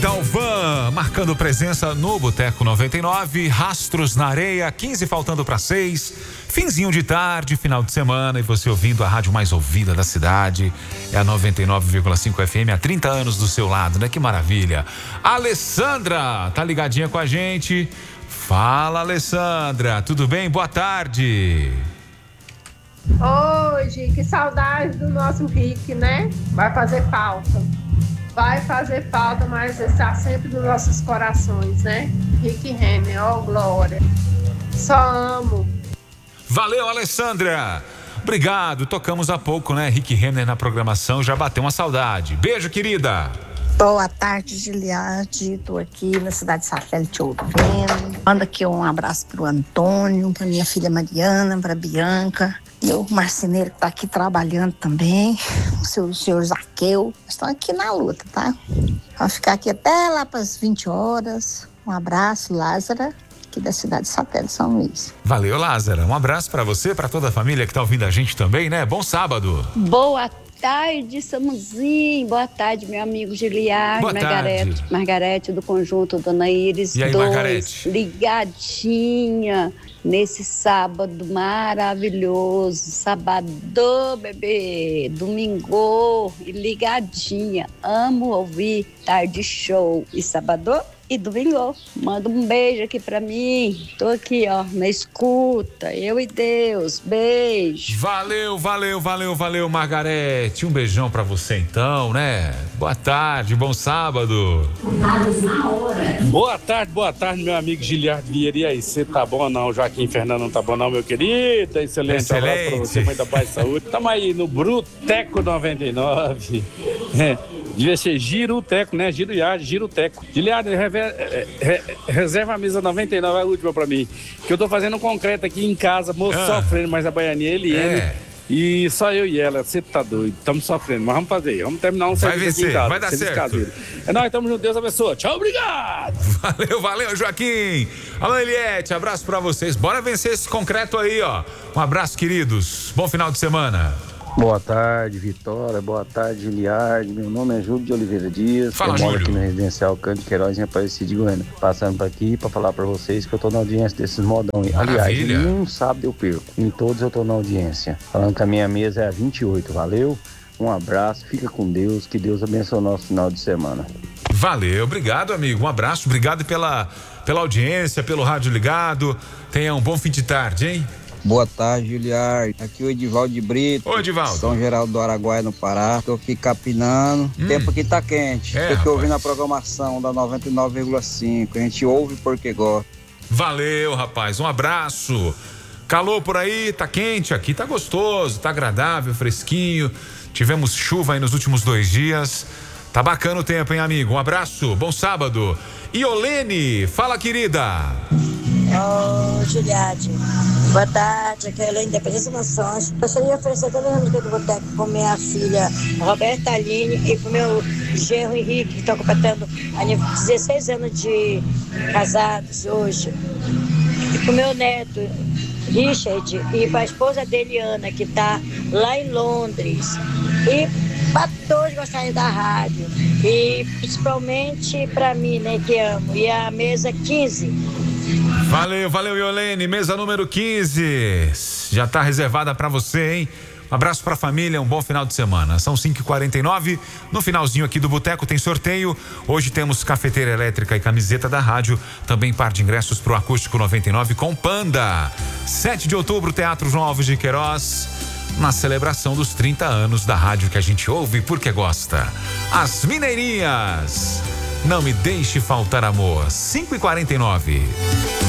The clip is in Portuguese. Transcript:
Dalvan, marcando presença no Boteco 99, Rastros na Areia, 15 faltando para 6, finzinho de tarde, final de semana, e você ouvindo a rádio mais ouvida da cidade, é a 99,5 FM, há 30 anos do seu lado, né? Que maravilha. Alessandra, tá ligadinha com a gente? Fala, Alessandra, tudo bem? Boa tarde. Hoje, que saudade do nosso Rick, né? Vai fazer falta. Vai fazer falta, mas está sempre nos nossos corações, né? Rick Renner, ó, glória. Só amo. Valeu, Alessandra. Obrigado, tocamos há pouco, né? Rick Renner na programação, já bateu uma saudade. Beijo, querida. Boa tarde, Giliardi. Estou aqui na cidade de Satélite ouvindo. Manda aqui um abraço pro Antônio, pra minha filha Mariana, pra Bianca. E o marceneiro que tá aqui trabalhando também, o senhor Zaqueu. Estão aqui na luta, tá? Vamos ficar aqui até lá para as 20 horas. Um abraço, Lázara, aqui da cidade de Satélite, São Luís. Valeu, Lázara. Um abraço para você, para toda a família que tá ouvindo a gente também, né? Bom sábado. Boa tarde, Samuzinho. Boa tarde, meu amigo Giliardi. Boa tarde. Margarete do conjunto Dona Iris. E aí, Margarete? Ligadinha nesse sábado maravilhoso. Sabadão, bebê. Domingo e ligadinha. Amo ouvir Tarde Show. E sabadão e domingo. Manda um beijo aqui pra mim. Tô aqui, ó, na escuta. Eu e Deus. Beijo. Valeu, Margarete. Um beijão pra você então, né? Boa tarde, bom sábado. Boa tarde, meu amigo Giliardi Vieira. E aí, você tá bom ou não? Joaquim Fernando não tá bom não, meu querido? Excelente. Abraço pra você, muita paz e saúde. Tamo aí no Boteco 99. Devia ser Giruteco, né? Giruteco. Giliardi, reserva a mesa 99, é a última pra mim. Que eu tô fazendo um concreto aqui em casa, moço, sofrendo, mas a baianinha, ele. E só eu e ela, você tá doido, estamos sofrendo, mas vamos fazer, vamos terminar um serviço aqui em casa. Vai dar certo. Caseiro. É nóis, tamo junto, Deus abençoe. Tchau, obrigado. Valeu, Joaquim. Alô, Eliette, abraço pra vocês. Bora vencer esse concreto aí, ó. Um abraço, queridos. Bom final de semana. Boa tarde, Vitória. Boa tarde, Giliardi. Meu nome é Júlio de Oliveira Dias. Fala, eu moro Júlio. aqui no Residencial Cândido Queiroz, em Aparecida de Goiânia. Passando por aqui para falar para vocês que eu tô na audiência desses modão. Aliás, nenhum sábado eu perco. Em todos eu tô na audiência. Falando que a minha mesa é a 28. Valeu? Um abraço, fica com Deus. Que Deus abençoe o nosso final de semana. Valeu, obrigado, amigo. Um abraço, obrigado pela audiência, pelo rádio ligado. Tenha um bom fim de tarde, hein? Boa tarde, Giliardi. Aqui é o Edivaldo de Brito. Oi, Edivaldo. São Geraldo do Araguaia, no Pará. Tô aqui capinando. O tempo aqui tá quente. Tô aqui ouvindo a programação da 99,5. A gente ouve porque gosta. Valeu, rapaz. Um abraço. Calor por aí, tá quente. Aqui tá gostoso, tá agradável, fresquinho. Tivemos chuva aí nos últimos 2 dias. Tá bacana o tempo, hein, amigo? Um abraço, bom sábado. Iolene, fala, querida. Giliardi, boa tarde, aqui é a Independência Nações. Gostaria de oferecer toda a música do Boteco com minha filha Roberta Aline e com meu genro Henrique, que estão completando 16 anos de casados hoje. E com meu neto Richard e com a esposa dele, Ana, que está lá em Londres. E para todos gostarem da rádio. E principalmente para mim, né, que amo. E a mesa 15. Valeu, Iolene. Mesa número 15. Já tá reservada pra você, hein? Um abraço pra família, um bom final de semana. São 5h49. No finalzinho aqui do Boteco tem sorteio. Hoje temos cafeteira elétrica e camiseta da rádio. Também par de ingressos pro Acústico 99 com Panda. 7 de outubro, Teatro João Alves de Queiroz. Na celebração dos 30 anos da rádio que a gente ouve porque gosta. As Mineirinhas. Não me deixe faltar amor. 5h49.